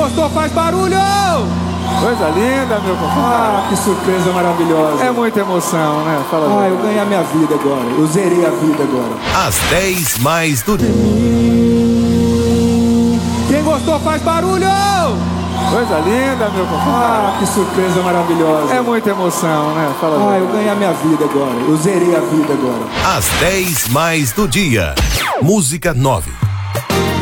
gostou faz barulho! Coisa linda, meu compadre. Ah, que surpresa maravilhosa. É muita emoção, né? Fala Ah, eu ganhei a minha vida agora. Eu zerei a vida agora. As 10 mais do dia. Quem gostou faz barulho! Coisa linda, meu compadre. Ah, que surpresa maravilhosa. É muita emoção, né? Fala Ah, eu ganhei a minha vida agora. Eu zerei a vida agora. As 10 mais do dia. Música 9.